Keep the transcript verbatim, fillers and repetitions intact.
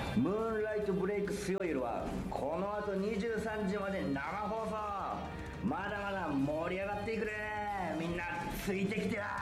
ムーンライトブレイクスヨイルはこの後にじゅうさんじまで生放送。まだまだ盛り上がっていくね。みんなついてきてな。